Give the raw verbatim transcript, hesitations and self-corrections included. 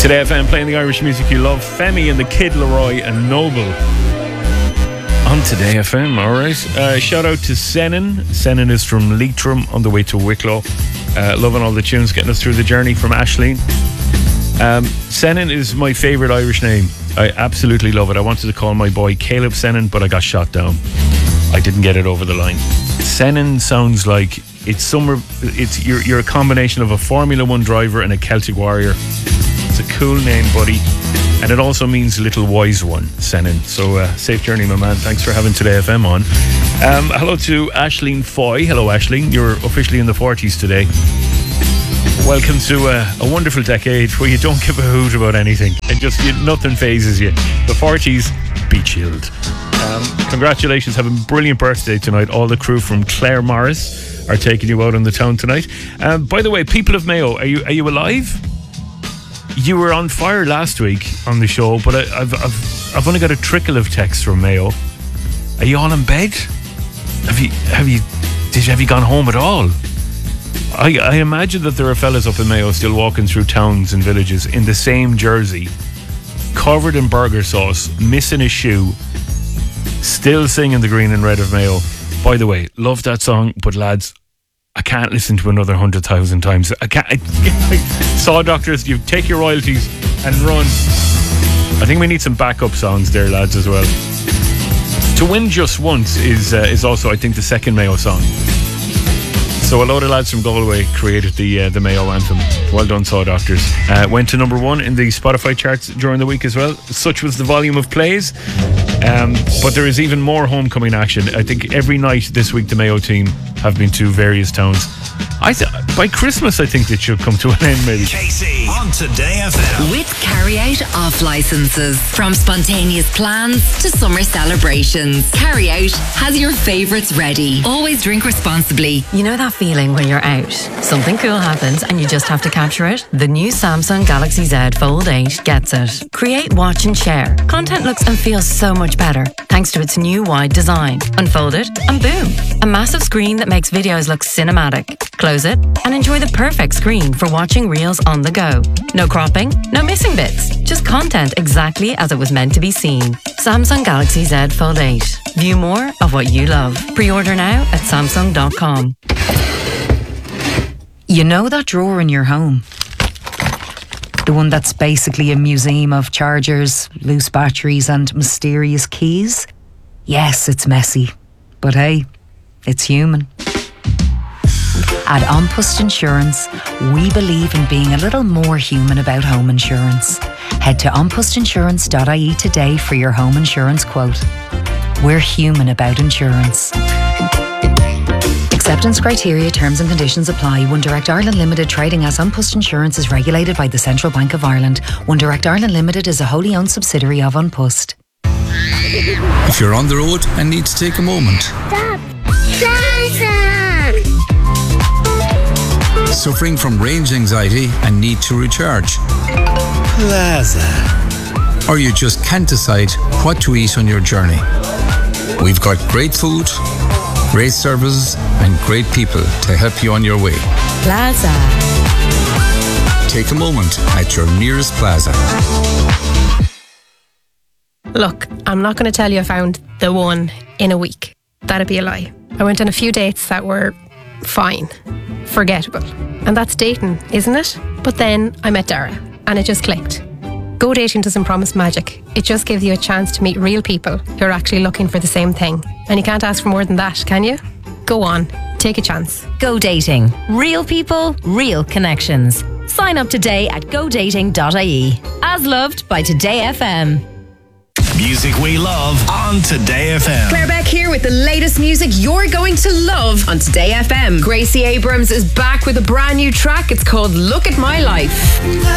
Today F M playing the Irish music you love. Femi and the Kid Laroi and Noble on Today F M. Alright, uh, shout out to Senan. Senan is from Leitrim on the way to Wicklow. uh, Loving all the tunes, getting us through the journey from Aisling. um, Senan is my favourite Irish name. I absolutely love it. I wanted to call my boy Caleb Senan, but I got shot down. I didn't get it over the line. Senan sounds like it's somewhere. It's you're, you're a combination of a Formula One driver and a Celtic warrior. It's a cool name, buddy. And it also means little wise one, Senan. So uh, safe journey, my man. Thanks for having Today F M on. Um, hello to Aisling Foy. Hello, Aisling. You're officially in the forties today. Welcome to uh, a wonderful decade where you don't give a hoot about anything. And just you, nothing phases you. The forties, be chilled. Um, congratulations. Have a brilliant birthday tonight. All the crew from Claire Morris are taking you out on the town tonight. Um, by the way, people of Mayo, are you are you alive? You were on fire last week on the show, but I, I've I've I've only got a trickle of texts from Mayo. Are you all in bed? Have you have you did you have you gone home at all? I I imagine that there are fellas up in Mayo still walking through towns and villages in the same jersey, covered in burger sauce, missing a shoe, still singing the green and red of Mayo. By the way, love that song, but lads, I can't listen to another hundred thousand times. I can't. I, I, Saw Doctors, you take your royalties and run. I think we need some backup songs there, lads, as well. To Win Just Once is uh, is also, I think, the second Mayo song. So a load of lads from Galway created the uh, the Mayo anthem. Well done, Saw Doctors. Uh, went to number one in the Spotify charts during the week as well. Such was the volume of plays. Um, but there is even more homecoming action. I think every night this week the Mayo team have been to various towns. I th- by Christmas I think it should come to an end, maybe. Casey on Today F M. With Carry-Out off licenses. From spontaneous plans to summer celebrations, Carry-Out has your favourites ready. Always drink responsibly. You know that feeling when you're out, something cool happens and you just have to capture it? The new Samsung Galaxy Z Fold eight gets it. Create, watch and share. Content looks and feels so much better thanks to its new wide design. Unfold it and boom, a massive screen that makes videos look cinematic. Close it and enjoy the perfect screen for watching reels on the go. No cropping, no missing bits, just content exactly as it was meant to be seen. Samsung Galaxy Z Fold eight. View more of what you love. Pre-order now at samsung dot com. You know that drawer in your home? The one that's basically a museum of chargers, loose batteries and mysterious keys? Yes, it's messy. But hey, it's human. At An Post Insurance, we believe in being a little more human about home insurance. Head to an post insurance dot I E today for your home insurance quote. We're human about insurance. Acceptance criteria, terms and conditions apply. One Direct Ireland Limited, trading as An Post Insurance, is regulated by the Central Bank of Ireland. One Direct Ireland Limited is a wholly owned subsidiary of An Post. If you're on the road and need to take a moment. Stop! Plaza! Suffering from range anxiety and need to recharge. Plaza. Or you just can't decide what to eat on your journey. We've got great food, great services and great people to help you on your way. Plaza. Take a moment at your nearest Plaza. Look, I'm not going to tell you I found the one in a week. That'd be a lie. I went on a few dates that were fine, forgettable. And that's dating, isn't it? But then I met Dara and it just clicked. Go Dating doesn't promise magic. It just gives you a chance to meet real people who are actually looking for the same thing. And you can't ask for more than that, can you? Go on, take a chance. Go Dating. Real people, real connections. Sign up today at go dating dot I E. As loved by Today F M. Music we love on Today F M. Claire Beck here with the latest music you're going to love on Today F M. Gracie Abrams is back with a brand new track. It's called Look at My Life.